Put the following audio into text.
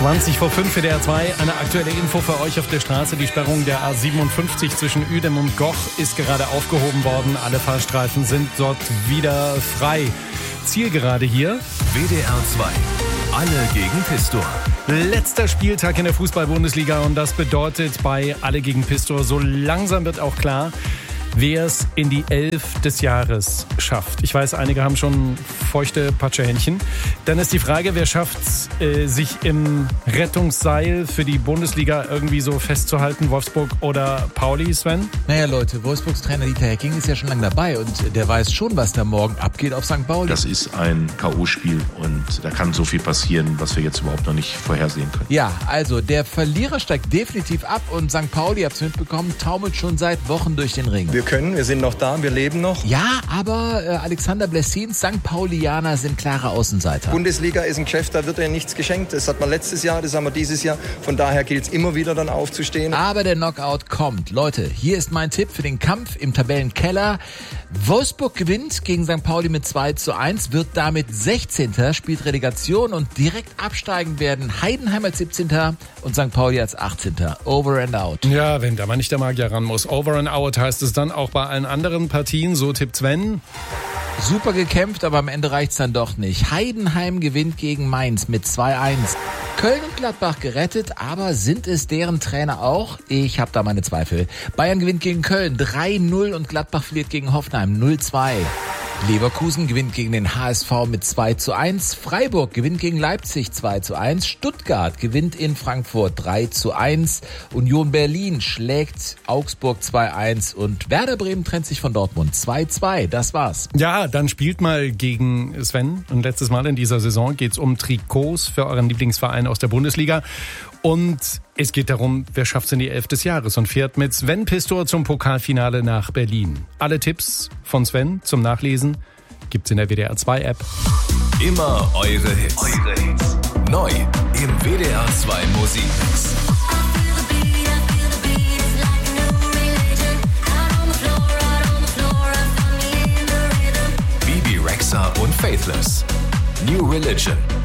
20 vor 5 für DR 2. Eine aktuelle Info für euch auf der Straße. Die Sperrung der A57 zwischen Uedem und Goch ist gerade aufgehoben worden. Alle Fahrstreifen sind dort wieder frei. Zielgerade hier. WDR 2. Alle gegen Pistor. Letzter Spieltag in der Fußball-Bundesliga und das bedeutet bei Alle gegen Pistor, so langsam wird auch klar, wer es in die 11 des Jahres schafft. Ich weiß, einige haben schon feuchte Patschehändchen. Dann ist die Frage, wer schafft es, sich im Rettungsseil für die Bundesliga irgendwie so festzuhalten? Wolfsburg oder Pauli, Sven? Naja Leute, Wolfsburgs Trainer Dieter Hecking ist ja schon lange dabei und der weiß schon, was da morgen abgeht auf St. Pauli. Das ist ein K.O.-Spiel und da kann so viel passieren, was wir jetzt überhaupt noch nicht vorhersehen können. Ja, also der Verlierer steigt definitiv ab und St. Pauli, habt ihr mitbekommen, taumelt schon seit Wochen durch den Ring. Wir sind noch da, wir leben noch. Ja, aber Alexander Blessins St. Paulianer sind klare Außenseiter. Bundesliga ist ein Geschäft, da wird ja nichts geschenkt. Das hat man letztes Jahr, das haben wir dieses Jahr. Von daher gilt es immer wieder dann aufzustehen. Aber der Knockout kommt. Leute, hier ist mein Tipp für den Kampf im Tabellenkeller. Wolfsburg gewinnt gegen St. Pauli mit 2:1, wird damit 16. spielt Relegation und direkt absteigen werden Heidenheim als 17. und St. Pauli als 18. Over and out. Ja, wenn da mal nicht der Magier ran muss. Over and out heißt es dann auch bei allen anderen Partien. So tippt Sven. Super gekämpft, aber am Ende reicht's dann doch nicht. Heidenheim gewinnt gegen Mainz mit 2:1. Köln und Gladbach gerettet, aber sind es deren Trainer auch? Ich habe da meine Zweifel. Bayern gewinnt gegen Köln 3:0 und Gladbach verliert gegen Hoffenheim 0:2. Leverkusen gewinnt gegen den HSV mit 2:1. Freiburg gewinnt gegen Leipzig 2:1. Stuttgart gewinnt in Frankfurt 3:1. Union Berlin schlägt Augsburg 2:1 und Werder Bremen trennt sich von Dortmund 2:2. Das war's. Ja, dann spielt mal gegen Sven. Und letztes Mal in dieser Saison geht's um Trikots für euren Lieblingsverein aus der Bundesliga. Und es geht darum, wer schafft's in die 11 des Jahres und fährt mit Sven Pistor zum Pokalfinale nach Berlin. Alle Tipps von Sven zum Nachlesen gibt's in der WDR 2 App. Immer eure Hits. Neu im WDR 2 Musikmix. Bibi Rexha und Faithless. New Religion.